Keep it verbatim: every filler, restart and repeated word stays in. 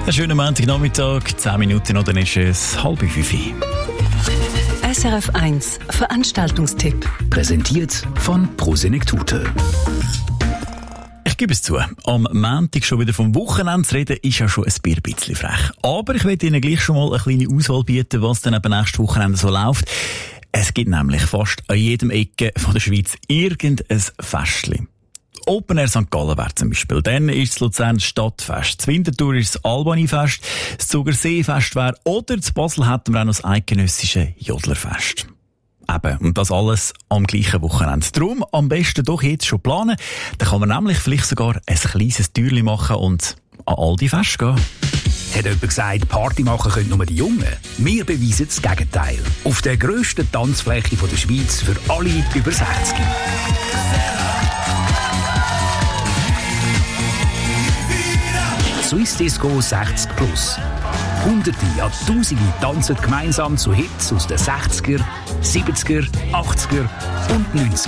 Einen schönen Montagnachmittag, zehn Minuten oder dann ist es halb fünf. S R F eins Veranstaltungstipp. Präsentiert von Prosenektute. Ich gebe es zu, am Montag schon wieder vom Wochenende zu reden, ist ja schon ein bisschen frech. Aber ich will Ihnen gleich schon mal eine kleine Auswahl bieten, was dann eben nächstes Wochenende so läuft. Es gibt nämlich fast an jedem Ecke von der Schweiz irgendein Festchen. Open Air Sankt Gallen wäre zum Beispiel. Dann ist das Luzern Stadtfest. Das Winterthur ist das Albani-Fest. Das Zugerseefest wäre. Oder zu Basel hätten wir auch noch das eidgenössische Jodlerfest. Eben. Und das alles am gleichen Wochenende. Darum am besten doch jetzt schon planen. Dann kann man nämlich vielleicht sogar ein kleines Türchen machen und an all die Feste gehen. Hat jemand gesagt, Party machen können nur die Jungen? Wir beweisen das Gegenteil. Auf der grössten Tanzfläche der Schweiz für alle über sechzig. Swiss Disco sechzig plus. Hunderte, ja Tausende tanzen gemeinsam zu Hits aus den sechziger, siebziger, achtziger und neunziger.